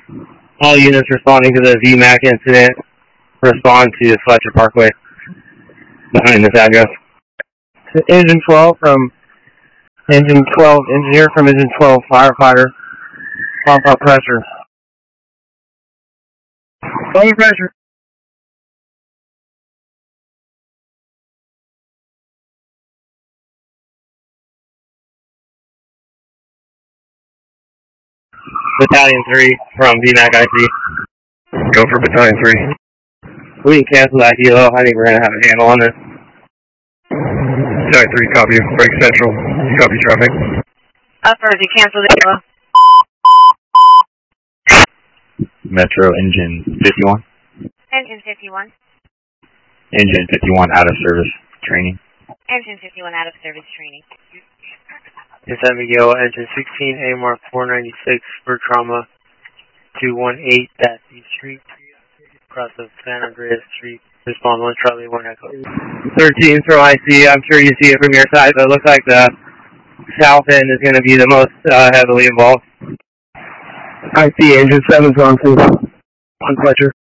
All units responding to the VMAC incident respond to Fletcher Parkway behind this address. Engine 12 from Engine 12, engineer from Engine 12, firefighter, pump up pressure. Pump up pressure. Battalion 3 from VMAC IC. Go for Battalion 3. We can cancel that helo. I think we're going to have a handle on this. Battalion 3, copy. Break Central. Copy traffic. Affirmative, cancel the helo. Metro Engine 51. Engine 51. Engine 51 out of service training. Engine 51 out of service training. It's San Miguel, Engine 16, AMR 496 for trauma 218 Dassey Street, across of San Andreas Street. Respond 1 Charlie 1 Echo. 13 from IC. I'm sure you see it from your side, but it looks like the south end is going to be the most heavily involved. IC, Engine 7's on to. On Fletcher.